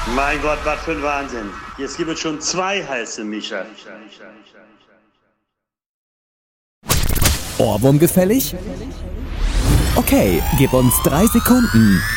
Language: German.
Mein Gott, was für ein Wahnsinn. Jetzt gibt es schon 2 heiße Mischer. Ohrwurm gefällig? Okay, gib uns 3 Sekunden.